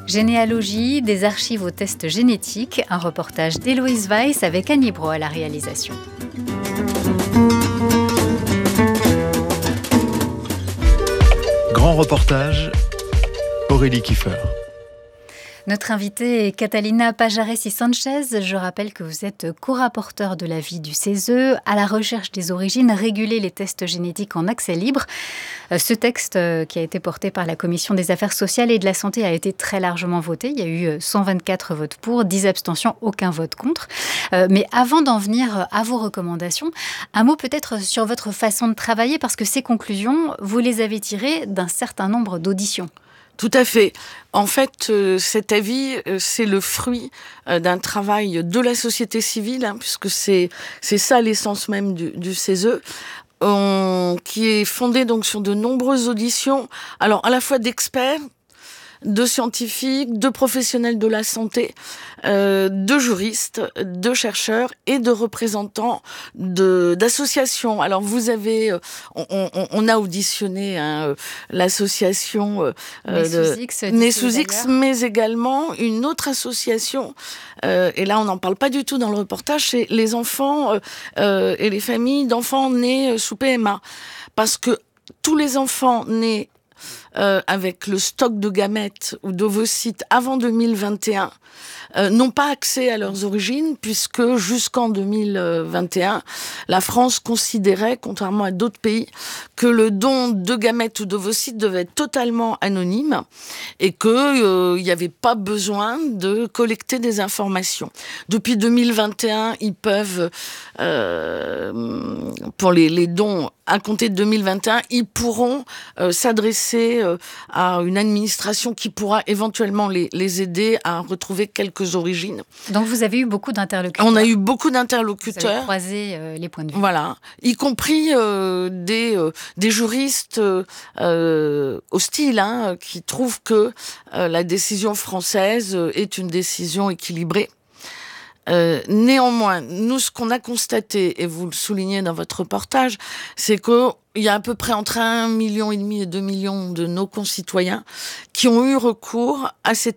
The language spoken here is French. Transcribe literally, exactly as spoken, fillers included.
Généalogie, des archives aux tests génétiques, un reportage d'Héloïse Weiss avec Annie Bro à la réalisation. Grand reportage, Aurélie Kiefer. Notre invitée est Catalina Pajaresi-Sanchez. Je rappelle que vous êtes co-rapporteur de l'avis du C E S E à la recherche des origines, réguler les tests génétiques en accès libre. Ce texte qui a été porté par la Commission des affaires sociales et de la santé a été très largement voté. Il y a eu cent vingt-quatre votes pour, dix abstentions, aucun vote contre. Mais avant d'en venir à vos recommandations, un mot peut-être sur votre façon de travailler, parce que ces conclusions, vous les avez tirées d'un certain nombre d'auditions. Tout à fait. En fait, euh, cet avis, euh, c'est le fruit euh, d'un travail de la société civile, hein, puisque c'est c'est ça l'essence même du, du C E S E, on, qui est fondé donc sur de nombreuses auditions, alors à la fois d'experts, de scientifiques, de professionnels de la santé, euh, de juristes, de chercheurs et de représentants de, d'associations. Alors vous avez, euh, on, on, on a auditionné hein, l'association euh, Né sous X, mais également une autre association, euh, et là on n'en parle pas du tout dans le reportage, c'est les enfants euh, euh, et les familles d'enfants nés sous P M A. Parce que tous les enfants nés Euh, avec le stock de gamètes ou d'ovocytes avant deux mille vingt et un euh, n'ont pas accès à leurs origines, puisque jusqu'en deux mille vingt et un, la France considérait, contrairement à d'autres pays, que le don de gamètes ou d'ovocytes devait être totalement anonyme et qu'il n'y euh, avait pas besoin de collecter des informations. Depuis deux mille vingt et un, ils peuvent, euh, pour les, les dons à compter de deux mille vingt et un, ils pourront euh, s'adresser euh, à une administration qui pourra éventuellement les, les aider à retrouver quelques origines. Donc vous avez eu beaucoup d'interlocuteurs. On a eu beaucoup d'interlocuteurs. Vous avez croisé euh, les points de vue. Voilà, y compris euh, des, euh, des juristes euh, hostiles, hein, qui trouvent que euh, la décision française est une décision équilibrée. Euh, néanmoins, nous, ce qu'on a constaté, et vous le soulignez dans votre reportage, c'est qu'il y a à peu près entre un million et demi et deux millions de nos concitoyens qui ont eu recours à ces